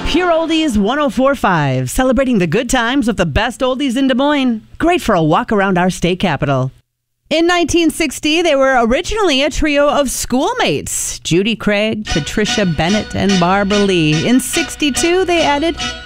Pure Oldies 104.5, celebrating the good times with the best oldies in Des Moines. Great for a walk around our state capital. In 1960, they were originally a trio of schoolmates, Judy Craig, Patricia Bennett, and Barbara Lee. In 62, they added